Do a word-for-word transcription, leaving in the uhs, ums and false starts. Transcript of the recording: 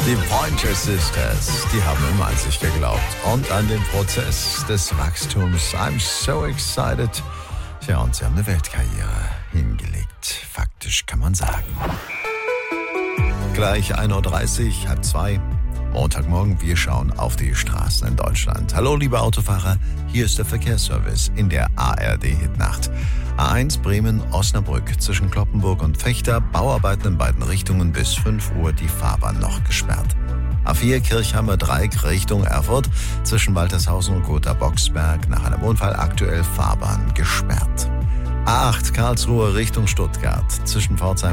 Die Pointer Sisters, die haben immer an sich geglaubt und an den Prozess des Wachstums. I'm so excited. Ja, und sie haben eine Weltkarriere hingelegt. Faktisch kann man sagen. Gleich ein Uhr dreißig, halb zwei. Montagmorgen, wir schauen auf die Straßen in Deutschland. Hallo, liebe Autofahrer, hier ist der Verkehrsservice in der A R D-Hitnacht. A eins Bremen-Osnabrück zwischen Cloppenburg und Vechta, Bauarbeiten in beiden Richtungen, bis fünf Uhr die Fahrbahn noch gesperrt. A vier Kirchheimer Dreieck Richtung Erfurt zwischen Waltershausen und Gotha-Boxberg, nach einem Unfall aktuell Fahrbahn gesperrt. A acht Karlsruhe Richtung Stuttgart zwischen Pforzheim